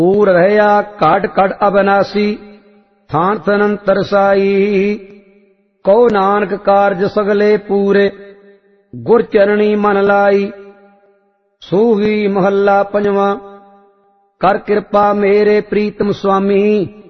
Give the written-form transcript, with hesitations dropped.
ਪੂਰ ਰਹਿਆ ਘਟ ਘਟ ਅਬਨਾਸੀ ਥਾਨ ਤਨੰਤਰ ਸਾਈ। ਕਉ ਨਾਨਕ ਕਾਰਜ ਸਗਲੇ ਪੂਰੇ ਗੁਰ ਚਰਣੀ ਮਨ ਲਾਈ। ਸੂਹੀ ਮਹੱਲਾ ਪੰਜਵਾਂ। ਕਰ ਕਿਰਪਾ ਮੇਰੇ ਪ੍ਰੀਤਮ ਸੁਆਮੀ